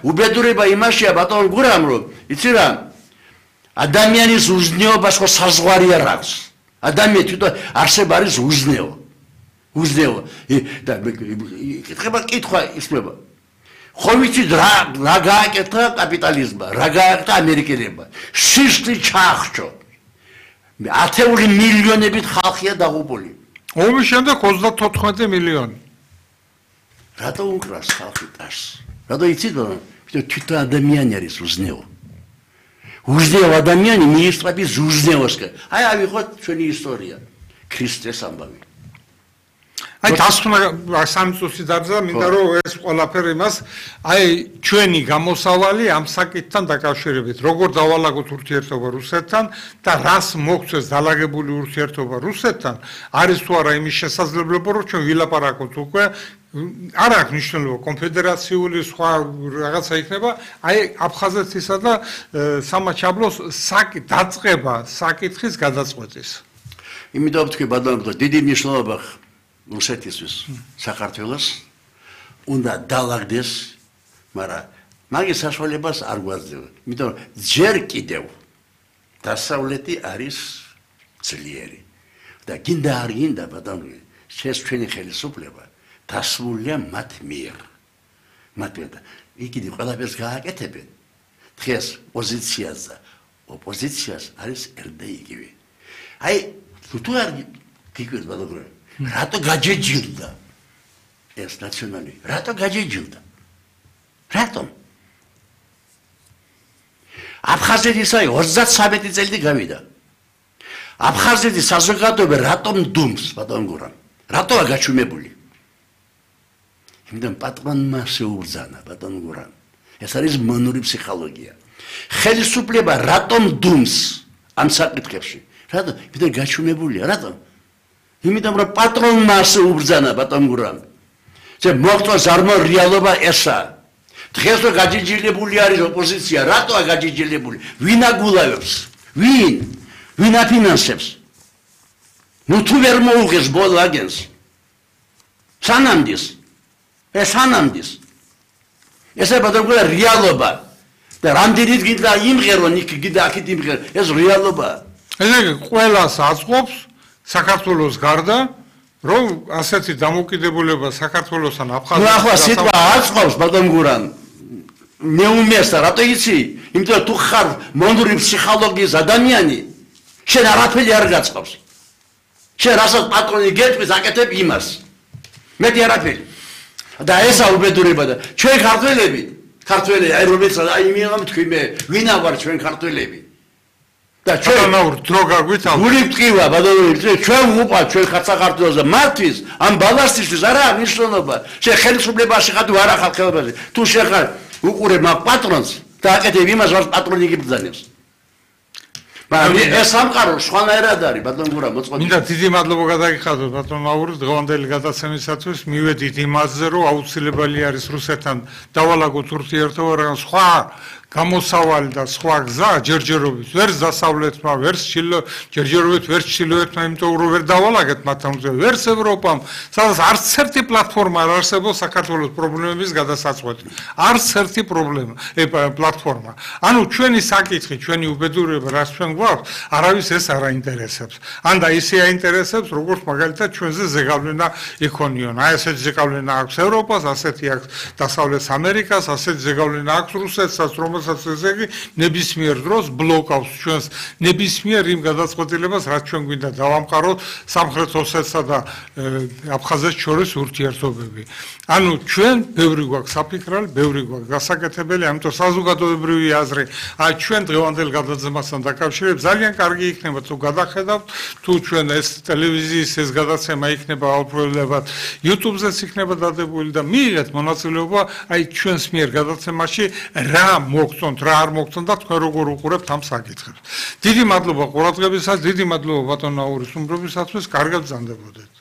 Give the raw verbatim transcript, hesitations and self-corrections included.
უბედურება იმაშია ბატონო გურამ რომ იცი რა ადამიანის უზნეობას ხო საზღვარი არ აქვს ადამიანი თვითონ არსება არის უზნეო უზნეო და კითხება კითხვა ისმება ხო ვიცი რა რა გააკეთა კაპიტალიზმმა რა გააკეთა ამერიკელებმა სისტი ჩაახშო ათეული მილიონებით ხალხია დაღუპული ომის შემდეგ ოცდათოთხმეტი მილიონი რატო უკრავს ხალხი ტარს რატო იცით რომ თვითონ ადამიანი არის უზნეო უზნეო ადამიანი მიისწრებს უზნეოსკენ აი ავიღოთ ჩვენი ისტორია ქრისტეს ამბავი აი დასვნა სამი წუთი დაძა მინდა რომ ეს ყველაფერი მას აი ჩვენი გამოსავალი ამ საკითხთან დაკავშირებით როგორ დავალაგოთ ურთიერთობა რუსეთთან და რას მოგწევს დალაგებული ურთიერთობა რუსეთთან არის თუ არა იმის შესაძლებლობა რომ ჩვენ ვილაპარაკოთ უკვე არ აქვს მნიშვნელობა კონფედერაციული სხვა რაღაცა იქნება აი აფხაზეთისა და სამაჩაბლოს საკითხ დაწყება საკითხის გადაწყვეტის იმიტომ თქვი ბატონო დიდი მნიშვნელობა რუსეთისთვის საქართველოს უნდა დაალაგდეს მაგრამ მაგის საშუალებას არ გვაძლევ იმიტომ რომ ჯერ კიდევ დასავლეთი არის ძლიერი და გინდა არ გინდა ბატონო ეს ჩვენი ხელისუფლება დასმულია მათ მიერ მათ მიერ იქიდი ყველაფერს გააკეთებენ დღეს პოზიციას და ოპოზიციას არის ერთად იგივე აი თუ არ გიგვირთ ბატონო რატო გაჯეჯილდა ეს ნაციონალი რატო გაჯეჯილდა რატომ აფხაზეთის აი ოცდათსამეტი წელი გავიდა აფხაზეთის საზოგადოება რატომ დუმს ბატონ გურამ რატოა გაჩუმებული იმიტომ პატრონმა შეუბრძანა ბატონ გურამ ეს არის მონური ფსიქოლოგია ხელისუფლება რატომ დუმს ამ საკითხებში რატომ იმიტომ გაჩუმებულია რატომ იმიტომ რომ პატრონმა შეუბრძანა ბატონ გურამ ზე მოხდა ზარმო რეალობა ესა დღეს რო გაჯიჯილებული არის ოპოზიცია რატოა გაჯიჯილებული ვინ აგულავებს ვინ ვინ აფინანსებს ნუ თუ ვერ მოუღეს ბოლაგენს სანამდის ეს სანამდის ესე ბატონ გურამ რეალობა და რამდენიც გინდა იმღერონ იქ გინდა აქეთ იმღერ ეს რეალობაა ესე იგი ყველას აწყობს საქართველოს გარდა რომ ასეთი დამოუკიდებულება საქართველოსთან აფხაზეთთან ნუ ახლა სიტყვა აწყობს ბატონ გურამ მე უმესა რატო იცი იმიტომ რომ თუ ხარ მონური ფსიქოლოგიის ადამიანი შენ არაფერი არ გაწყობს შენ რასაც პატრონი გეტყვის აკეთებ იმას მეტი არაფერი და ესა უბედურება და ჩვენ ქართველები ქართველები აი რომელსაც აი მიიღამ თქვი მე ვინა ვარ ჩვენ ქართველები და ჩვენ დრო გაგვითავ გული ტყივა ბატონო ჩვენ უყვართ ჩვენ საქართველოს მართვის ამ ბალასტისთვის არა მნიშვნელობა შენ ხელისუფლებაში ხარ თუ არა ხალხებაზე თუ შეხარ უყურებ მაგ პატრონს და აკეთებ იმას რაც პატრონი გიბრძანებს მაგრამ ეს სამყარო სხვანაირად არის ბატონ გურამ მოწყობილი მინდა დიდი მადლობა გადაგიხადოთ ბატონ მაურის დღევანდელი გადაცემისათვის მივედით იმაზე რომ აუცილებელი არის რუსეთთან დავალაგოთ ურთიერთობა რა სხვა გამოსავალი და სხვა გზა ჯერჯერობით ვერც დასავლეთმა ვერც ჯერჯერობით ვერც ჩრდილოეთმა იმიტომ რომ ვერ დავალაგეთ მათთან ვერც ევროპამ სადაც არც ერთი პლატფორმა არ არსებობს საქართველოს პრობლემების გადასაწყვეტი არც ერთი პრობლემა პლატფორმა ანუ ჩვენი საკითხი ჩვენი უბედურება რაც ჩვენ გვაქვს არავის ეს არ აინტერესებს ან და ისე აინტერესებს როგორც მაგალითად ჩვენზე ზეგავლენა იქონიონ აი ესეთი ზეგავლენა აქვს ევროპას ასეთი აქვს დასავლეთ ამერიკას ასეთი ზეგავლენა აქვს რუსეთსაც რომ სასწრაფო ნებისმიერ დროს ბლოკავს ჩვენს ნებისმიერ იმ გადაწყვეტილებას რაც ჩვენ გვინდა დავამყაროთ სამხრეთ ოსეთსა და აფხაზეთს შორის ურთიერთობები ანუ ჩვენ ბევრი გვაქვს საფიქრალი ბევრი გვაქვს გასაკეთებელი ამიტომ საზოგადოებრივი აზრი აი ჩვენ დღევანდელ გადაცემასთან დაკავშირებით ძალიან კარგი იქნება თუ გადახედავთ თუ ჩვენ ეს ტელევიზიის ეს გადაცემა იქნება აუცილებლად YouTube-ზეც იქნება დადებული და მიიღეთ მონაწილეობა აი ჩვენს მიერ გადაცემაში რა მოგწონთ რა არ მოგწონთ და თქვენ როგორ უყურებთ ამ საკითხებს დიდი მადლობა ყურადღებისას დიდი მადლობა ბატონ აურის უმრობისათვის კარგად ბრძანდებოდეთ